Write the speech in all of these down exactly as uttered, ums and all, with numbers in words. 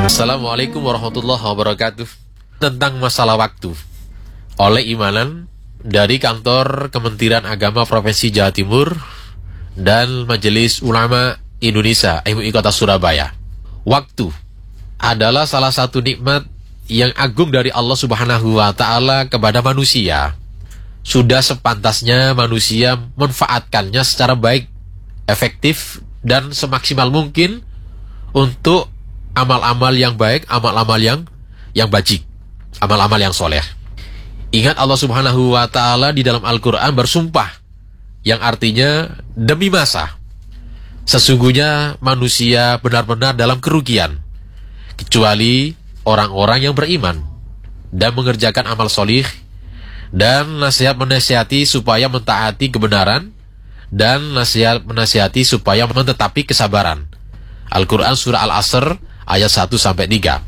Assalamualaikum warahmatullahi wabarakatuh. Tentang masalah waktu oleh Imanan dari kantor Kementerian Agama Provinsi Jawa Timur dan Majelis Ulama Indonesia M U I Kota Surabaya. Waktu adalah salah satu nikmat yang agung dari Allah Subhanahu wa Ta'ala kepada manusia. Sudah sepantasnya manusia memanfaatkannya secara baik, efektif, dan semaksimal mungkin untuk amal-amal yang baik, amal-amal yang yang bajik, amal-amal yang soleh. Ingat Allah Subhanahu wa Ta'ala di dalam Al-Quran bersumpah yang artinya demi masa. Sesungguhnya manusia benar-benar dalam kerugian kecuali orang-orang yang beriman dan mengerjakan amal solih dan nasihat menasihati supaya mentaati kebenaran dan nasihat menasihati supaya mentetapi kesabaran. Al-Quran Surah Al-Asr ayat satu sampai tiga.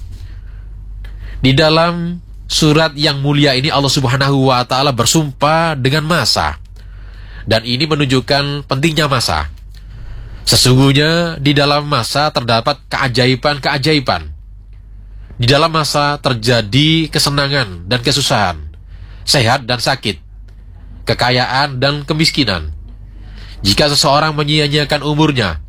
Di dalam surat yang mulia ini Allah Subhanahu wa Ta'ala bersumpah dengan masa. Dan ini menunjukkan pentingnya masa. Sesungguhnya di dalam masa terdapat keajaiban-keajaiban. Di dalam masa terjadi kesenangan dan kesusahan, sehat dan sakit, kekayaan dan kemiskinan. Jika seseorang menyia-nyiakan umurnya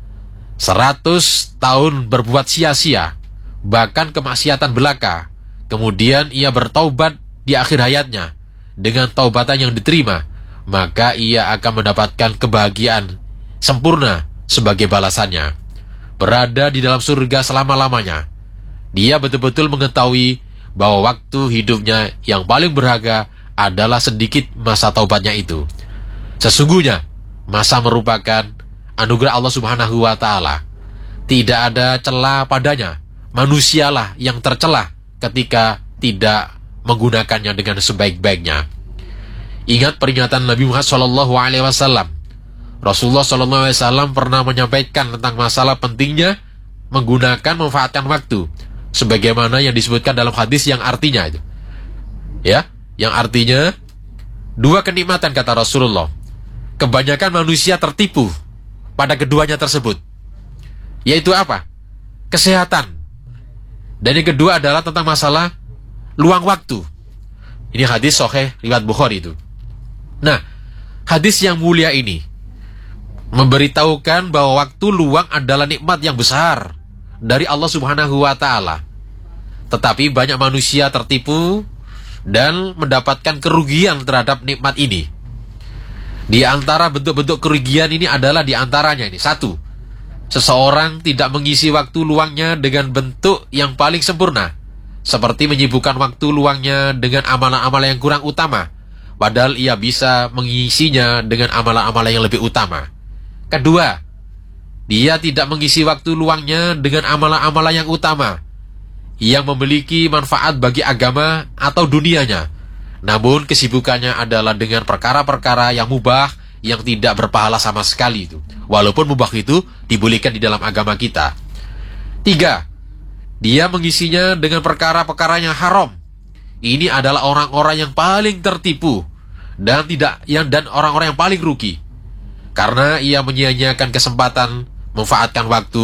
seratus tahun berbuat sia-sia, bahkan kemaksiatan belaka, kemudian ia bertaubat di akhir hayatnya dengan taubatan yang diterima, maka ia akan mendapatkan kebahagiaan sempurna sebagai balasannya, berada di dalam surga selama-lamanya. Dia betul-betul mengetahui bahwa waktu hidupnya yang paling berharga adalah sedikit masa taubatnya itu. Sesungguhnya masa merupakan anugerah Allah Subhanahu wa Ta'ala. Tidak ada celah padanya. Manusialah yang tercelah ketika tidak menggunakannya dengan sebaik-baiknya. Ingat peringatan Nabi Muhammad shallallahu alaihi wasallam. Rasulullah shallallahu alaihi wasallam pernah menyampaikan tentang masalah pentingnya menggunakan, memanfaatkan waktu, sebagaimana yang disebutkan dalam hadis yang artinya itu, ya, yang artinya dua kenikmatan, kata Rasulullah. Kebanyakan manusia tertipu pada keduanya tersebut, yaitu apa? Kesehatan. Dan yang kedua adalah tentang masalah luang waktu. Ini hadis sahih riwayat Bukhari itu. Nah, hadis yang mulia ini memberitahukan bahwa waktu luang adalah nikmat yang besar dari Allah Subhanahu wa Ta'ala. Tetapi banyak manusia tertipu dan mendapatkan kerugian terhadap nikmat ini. Di antara bentuk-bentuk kerugian ini adalah di antaranya ini. Satu, seseorang tidak mengisi waktu luangnya dengan bentuk yang paling sempurna, seperti menyibukkan waktu luangnya dengan amalan-amalan yang kurang utama, padahal ia bisa mengisinya dengan amalan-amalan yang lebih utama. Kedua, dia tidak mengisi waktu luangnya dengan amalan-amalan yang utama, yang memiliki manfaat bagi agama atau dunianya. Namun kesibukannya adalah dengan perkara-perkara yang mubah, yang tidak berpahala sama sekali itu. Walaupun mubah itu dibolehkan di dalam agama kita. Tiga, dia mengisinya dengan perkara-perkara yang haram. Ini adalah orang-orang yang paling tertipu dan tidak yang dan orang-orang yang paling rugi, karena ia menyia-nyiakan kesempatan, memanfaatkan waktu